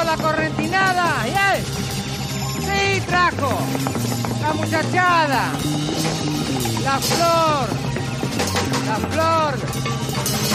la correntinada. ¡Y él! ¡Sí, trajo! La muchachada. La flor. La flor.